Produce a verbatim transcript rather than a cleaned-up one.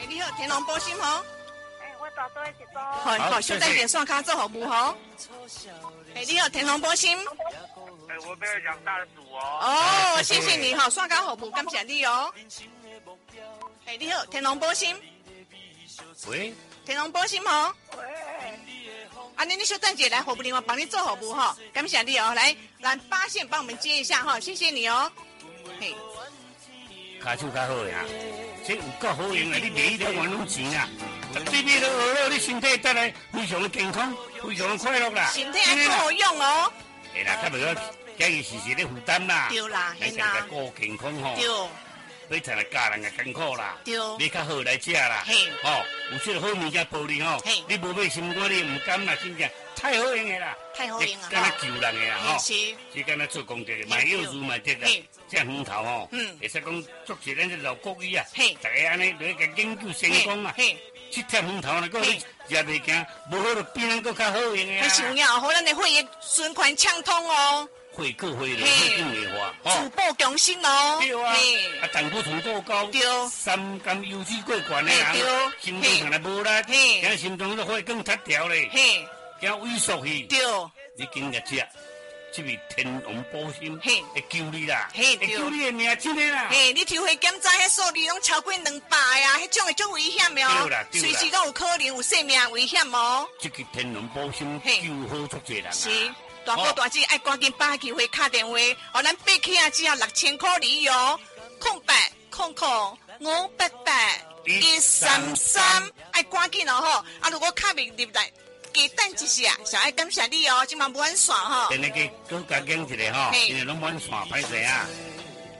你好，天龙保险吼。 哎，我找多一些多。 好，好，小等点刷卡做服务吼。哎，你好，天龙保险。 哎，我没有养大鼠哦。 哦，谢谢你哈，刷卡服务，感谢你哦。哎，你好，天龙保险。 喂， 天龙保险吼。 喂。 啊，你你小等姐来服务另外帮你做服务哈，感谢你哦。来，来八线帮我们接一下哈，谢谢你哦。嘿。 卡手较好呀，这有够好用啊！你卖一条万拢钱啊！对面都学了，你身体带来非常的健康，非常的快乐啦。 身体还够好用哦。 係啦，較袂個家己時時咧負擔啦。 對啦，係啦。 個健康吼。 對。 要趁來家人嘅艱苦啦。 對。 你較好來食啦。係。哦，有這個好物件報你吼。係。你無買心肝你唔甘啦，真正太好用嘅啦。太好用啦。敢若救人嘅啦吼。是。是敢若做功德，賣藥如賣德啦。這園頭吼，嗯，會使講作起咱這老國語啊，大家安尼來個研究成功啊，七貼園頭呢個你食袂驚，無好就比咱個較好用嘅啊。 係要好咱的血液循環暢通哦， 血過血流，血更會化， 逐步更新哦。對啊， 啊膽固醇過高， 對， 三甘油脂過高的人，心臟可能無力，驚心臟都血更塌條咧，驚萎縮去，對，你緊個食。這位天龍保險會救你啦，會救你的命真的啦。 嘿，你抽血檢查迄數率攏超過兩百啊，迄種會足危險的哦，隨時都有可能有生命危險哦。 這個天龍保險救好足濟人啊。是， 大哥大姐愛趕緊把機會打電話，哦，咱八起啊只要六千塊哩喲，空白空空五八八一三三，愛趕緊哦吼，啊如果卡未入來。給等一下，小愛感謝你哦，今晚不玩耍哈。 等你給多加講一下哈，因為攏玩耍歹勢啊。